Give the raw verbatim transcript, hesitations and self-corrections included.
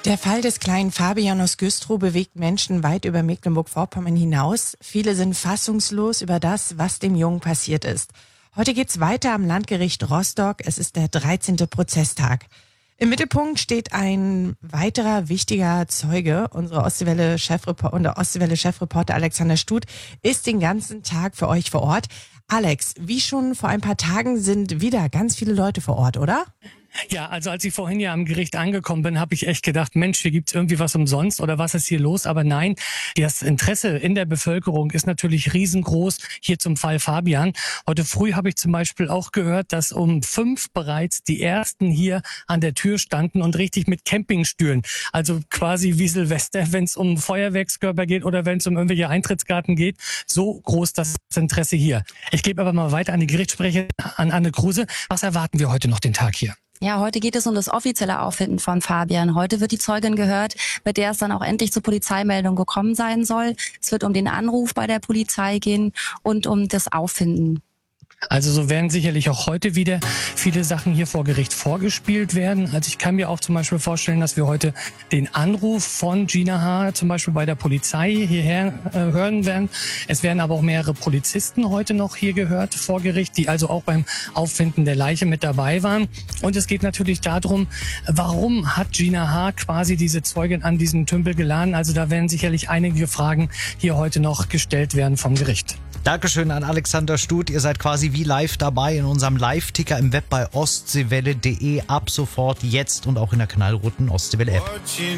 Der Fall des kleinen Fabian aus Güstrow bewegt Menschen weit über Mecklenburg-Vorpommern hinaus. Viele sind fassungslos über das, was dem Jungen passiert ist. Heute geht's weiter am Landgericht Rostock. Es ist der dreizehnte Prozesstag. Im Mittelpunkt steht ein weiterer wichtiger Zeuge. Unsere Ostseewelle-Chefreporter, unser Ostseewelle-Chefreporter Alexander Stut ist den ganzen Tag für euch vor Ort. Alex, wie schon vor ein paar Tagen sind wieder ganz viele Leute vor Ort, oder? Ja, also als ich vorhin ja am Gericht angekommen bin, habe ich echt gedacht, Mensch, hier gibt's irgendwie was umsonst oder was ist hier los? Aber nein, das Interesse in der Bevölkerung ist natürlich riesengroß hier zum Fall Fabian. Heute früh habe ich zum Beispiel auch gehört, dass um fünf bereits die ersten hier an der Tür standen und richtig mit Campingstühlen. Also quasi wie Silvester, wenn es um Feuerwerkskörper geht oder wenn es um irgendwelche Eintrittskarten geht. So groß das Interesse hier. Ich gebe aber mal weiter an die Gerichtssprecherin, an Anne Kruse. Was erwarten wir heute noch den Tag hier? Ja, heute geht es um das offizielle Auffinden von Fabian. Heute wird die Zeugin gehört, mit der es dann auch endlich zur Polizeimeldung gekommen sein soll. Es wird um den Anruf bei der Polizei gehen und um das Auffinden. Also so werden sicherlich auch heute wieder viele Sachen hier vor Gericht vorgespielt werden. Also ich kann mir auch zum Beispiel vorstellen, dass wir heute den Anruf von Gina H. zum Beispiel bei der Polizei hierher äh, hören werden. Es werden aber auch mehrere Polizisten heute noch hier gehört vor Gericht, die also auch beim Auffinden der Leiche mit dabei waren. Und es geht natürlich darum, warum hat Gina H. quasi diese Zeugin an diesen Tümpel geladen? Also da werden sicherlich einige Fragen hier heute noch gestellt werden vom Gericht. Dankeschön an Alexander Stut. Ihr seid quasi wie live dabei in unserem Live-Ticker im Web bei ostseewelle punkt de. Ab sofort jetzt und auch in der knallroten Ostseewelle-App.